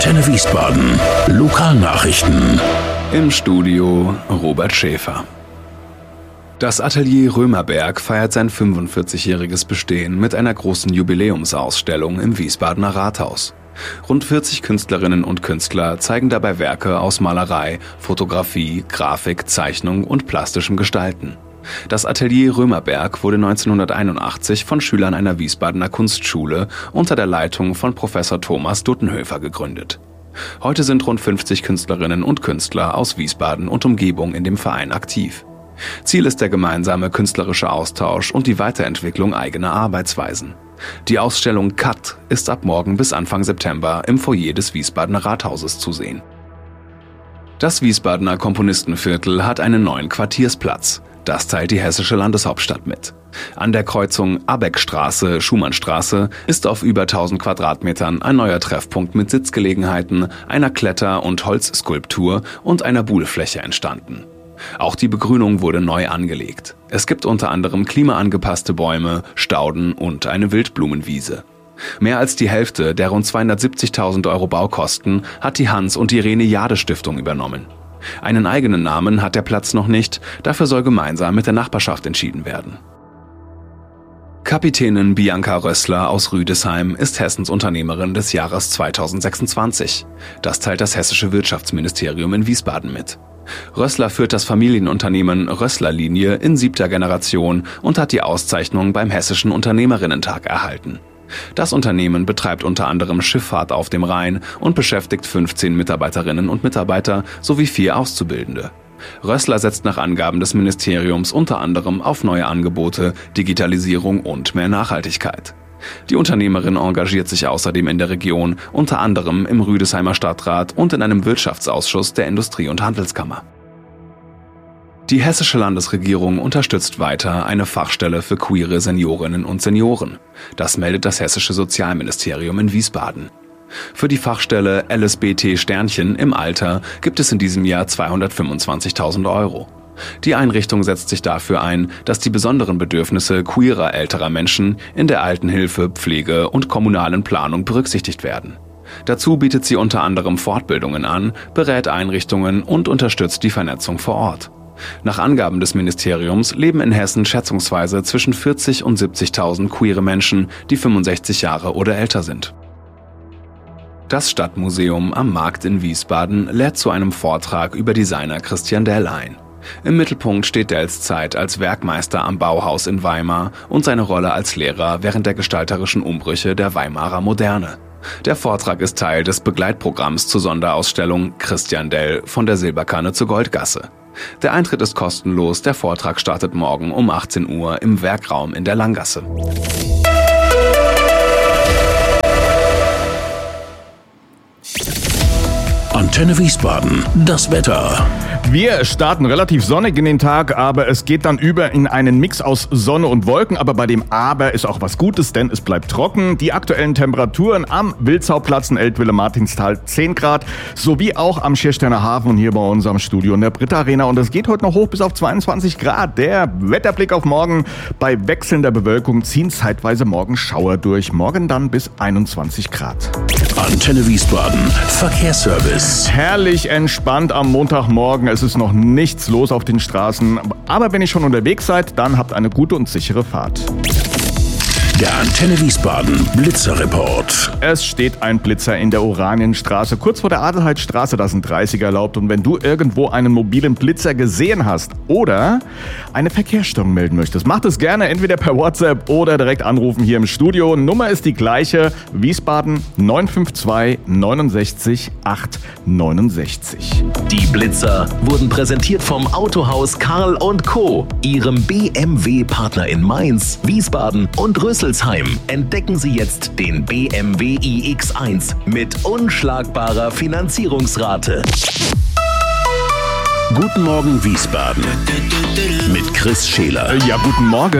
Antenne Wiesbaden. Lokalnachrichten. Im Studio Robert Schäfer. Das Atelier Römerberg feiert sein 45-jähriges Bestehen mit einer großen Jubiläumsausstellung im Wiesbadener Rathaus. Rund 40 Künstlerinnen und Künstler zeigen dabei Werke aus Malerei, Fotografie, Grafik, Zeichnung und plastischem Gestalten. Das Atelier Römerberg wurde 1981 von Schülern einer Wiesbadener Kunstschule unter der Leitung von Professor Thomas Duttenhöfer gegründet. Heute sind rund 50 Künstlerinnen und Künstler aus Wiesbaden und Umgebung in dem Verein aktiv. Ziel ist der gemeinsame künstlerische Austausch und die Weiterentwicklung eigener Arbeitsweisen. Die Ausstellung Cut ist ab morgen bis Anfang September im Foyer des Wiesbadener Rathauses zu sehen. Das Wiesbadener Komponistenviertel hat einen neuen Quartiersplatz. Das teilt die hessische Landeshauptstadt mit. An der Kreuzung Abeckstraße-Schumannstraße ist auf über 1000 Quadratmetern ein neuer Treffpunkt mit Sitzgelegenheiten, einer Kletter- und Holzskulptur und einer Buhlfläche entstanden. Auch die Begrünung wurde neu angelegt. Es gibt unter anderem klimaangepasste Bäume, Stauden und eine Wildblumenwiese. Mehr als die Hälfte der rund 270.000 € Baukosten hat die Hans- und Irene Jade Stiftung übernommen. Einen eigenen Namen hat der Platz noch nicht, dafür soll gemeinsam mit der Nachbarschaft entschieden werden. Kapitänin Bianca Rössler aus Rüdesheim ist Hessens Unternehmerin des Jahres 2026. Das teilt das hessische Wirtschaftsministerium in Wiesbaden mit. Rössler führt das Familienunternehmen Rössler-Linie in 7. Generation und hat die Auszeichnung beim Hessischen Unternehmerinnentag erhalten. Das Unternehmen betreibt unter anderem Schifffahrt auf dem Rhein und beschäftigt 15 Mitarbeiterinnen und Mitarbeiter sowie 4 Auszubildende. Rössler setzt nach Angaben des Ministeriums unter anderem auf neue Angebote, Digitalisierung und mehr Nachhaltigkeit. Die Unternehmerin engagiert sich außerdem in der Region, unter anderem im Rüdesheimer Stadtrat und in einem Wirtschaftsausschuss der Industrie- und Handelskammer. Die hessische Landesregierung unterstützt weiter eine Fachstelle für queere Seniorinnen und Senioren. Das meldet das hessische Sozialministerium in Wiesbaden. Für die Fachstelle LSBT-Sternchen im Alter gibt es in diesem Jahr 225.000 €. Die Einrichtung setzt sich dafür ein, dass die besonderen Bedürfnisse queerer älterer Menschen in der Altenhilfe, Pflege und kommunalen Planung berücksichtigt werden. Dazu bietet sie unter anderem Fortbildungen an, berät Einrichtungen und unterstützt die Vernetzung vor Ort. Nach Angaben des Ministeriums leben in Hessen schätzungsweise zwischen 40.000 und 70.000 queere Menschen, die 65 Jahre oder älter sind. Das Stadtmuseum am Markt in Wiesbaden lädt zu einem Vortrag über Designer Christian Dell ein. Im Mittelpunkt steht Dells Zeit als Werkmeister am Bauhaus in Weimar und seine Rolle als Lehrer während der gestalterischen Umbrüche der Weimarer Moderne. Der Vortrag ist Teil des Begleitprogramms zur Sonderausstellung Christian Dell von der Silberkanne zur Goldgasse. Der Eintritt ist kostenlos, der Vortrag startet morgen um 18 Uhr im Werkraum in der Langgasse. Antenne Wiesbaden. Das Wetter. Wir starten relativ sonnig in den Tag, aber es geht dann über in einen Mix aus Sonne und Wolken. Aber bei dem Aber ist auch was Gutes, denn es bleibt trocken. Die aktuellen Temperaturen am Wildshauplatz in Eltville-Martinsthal 10 Grad, sowie auch am Schiersteiner Hafen und hier bei unserem Studio in der Britta Arena. Und es geht heute noch hoch bis auf 22 Grad. Der Wetterblick auf morgen: bei wechselnder Bewölkung ziehen zeitweise morgen Schauer durch. Morgen dann bis 21 Grad. Antenne Wiesbaden. Verkehrsservice. Herrlich entspannt am Montagmorgen. Es ist noch nichts los auf den Straßen. Aber wenn ihr schon unterwegs seid, dann habt eine gute und sichere Fahrt. Der Antenne Wiesbaden Blitzerreport. Es steht ein Blitzer in der Oranienstraße, kurz vor der Adelheidstraße. Da sind 30er erlaubt. Und wenn du irgendwo einen mobilen Blitzer gesehen hast oder eine Verkehrsstörung melden möchtest, mach das gerne entweder per WhatsApp oder direkt anrufen hier im Studio. Nummer ist die gleiche: Wiesbaden 952 69 869. Die Blitzer wurden präsentiert vom Autohaus Karl & Co., ihrem BMW-Partner in Mainz, Wiesbaden und Rüsselsheim. Entdecken Sie jetzt den BMW iX1 mit unschlagbarer Finanzierungsrate. Guten Morgen Wiesbaden mit Chris Scheler. Ja, guten Morgen.